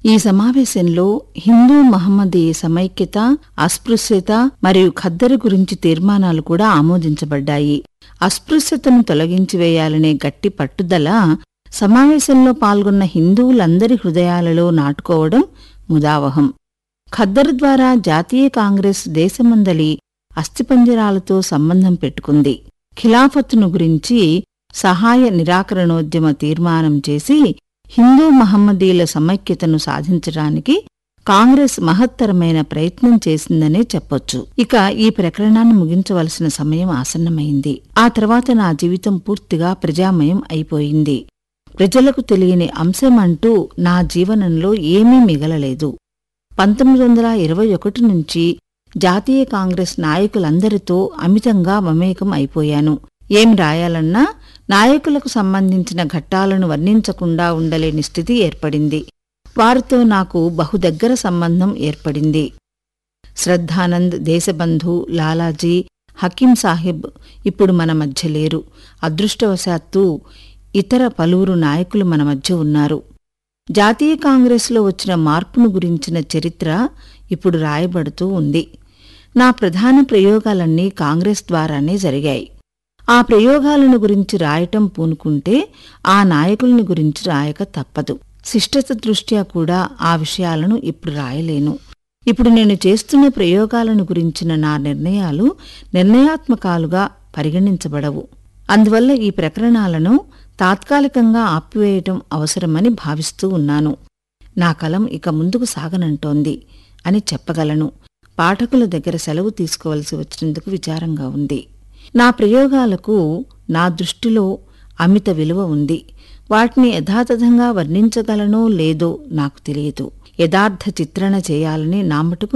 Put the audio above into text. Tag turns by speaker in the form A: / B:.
A: ఈ సమావేశంలో హిందూ మహమ్మదీయ సమైక్యత, అస్పృశ్యత మరియు ఖద్దరు గురించి తీర్మానాలు కూడా ఆమోదించబడ్డాయి. అస్పృశ్యతను తొలగించివేయాలనే గట్టి పట్టుదల సమావేశంలో పాల్గొన్న హిందువులందరి హృదయాలలో నాటుకోవడం ముదావహం. ఖద్దరు ద్వారా జాతీయ కాంగ్రెస్ దేశమందలి అస్థిపంజరాలతో సంబంధం పెట్టుకుంది. ఖిలాఫత్ను గురించి సహాయ నిరాకరణోద్యమ తీర్మానం చేసి హిందూ మహమ్మదీల సమైక్యతను సాధించడానికి కాంగ్రెస్ మహత్తరమైన ప్రయత్నం చేసిందనే చెప్పొచ్చు. ఇక ఈ ప్రకరణాన్ని ముగించవలసిన సమయం ఆసన్నమైంది. ఆ తర్వాత నా జీవితం పూర్తిగా ప్రజామయం అయిపోయింది. ప్రజలకు తెలియని అంశమంటూ నా జీవనంలో ఏమీ మిగలలేదు. 1921 నుంచి జాతీయ కాంగ్రెస్ నాయకులందరితో అమితంగా మమేకం అయిపోయాను. ఏం రాయాలన్నా నాయకులకు సంబంధించిన ఘట్టాలను వర్ణించకుండా ఉండలేని స్థితి ఏర్పడింది. వారితో నాకు బహుదగ్గర సంబంధం ఏర్పడింది. శ్రద్ధానంద్, దేశబంధు, లాలాజీ, హకీం సాహెబ్ ఇప్పుడు మన మధ్య లేరు. అదృష్టవశాత్తు ఇతర పలువురు నాయకులు మన మధ్య ఉన్నారు. జాతీయ కాంగ్రెస్లో వచ్చిన మార్పును గురించిన చరిత్ర ఇప్పుడు రాయబడుతూ ఉంది. నా ప్రధాన ప్రయోగాలన్నీ కాంగ్రెస్ ద్వారానే జరిగాయి. ఆ ప్రయోగాలను గురించి రాయటం పూనుకుంటే ఆ నాయకుల్ని గురించి రాయక తప్పదు. శిష్టత దృష్ట్యా కూడా ఆ విషయాలను ఇప్పుడు రాయలేను. ఇప్పుడు నేను చేస్తున్న ప్రయోగాలను గురించిన నా నిర్ణయాలు నిర్ణయాత్మకాలుగా పరిగణించబడవు. అందువల్ల ఈ ప్రకరణాలను తాత్కాలికంగా ఆపివేయటం అవసరమని భావిస్తూ ఉన్నాను. నా కలం ఇక ముందుకు సాగనంటోంది అని చెప్పగలను. పాఠకుల దగ్గర సెలవు తీసుకోవలసి వచ్చినందుకు విచారంగా ఉంది. నా ప్రయోగాలకు నా దృష్టిలో అమిత విలువ ఉంది. వాటిని యథాతథంగా వర్ణించగలనో లేదో నాకు తెలియదు. యథార్థ చిత్రణ చేయాలని నా మటుకు